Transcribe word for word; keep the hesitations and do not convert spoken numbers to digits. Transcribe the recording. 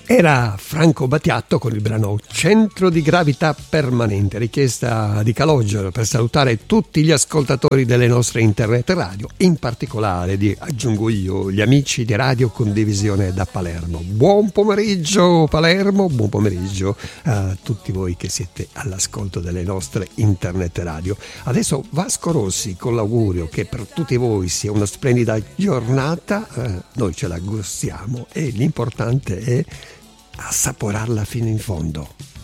Era Franco Battiato con il brano Centro di Gravità Permanente, richiesta di Calogero per salutare tutti gli ascoltatori delle nostre internet radio, in particolare, di, aggiungo io, gli amici di Radio Condivisione da Palermo. Buon pomeriggio Palermo, buon pomeriggio a tutti voi che siete all'ascolto delle nostre internet radio. Adesso Vasco Rossi con l'augurio che per tutti voi sia una splendida giornata, eh, noi ce la gustiamo e l'importante è assaporarla fino in fondo.